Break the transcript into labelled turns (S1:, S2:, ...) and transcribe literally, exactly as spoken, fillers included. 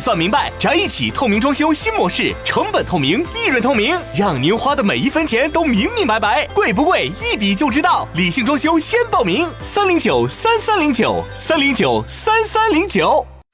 S1: 算明白，宅一起透明装修新模式，成本透明，利润透明，让您花的每一分钱都明明白白，贵不贵一比就知道。理性装修先报名，三零九三三零九三零九三三零九。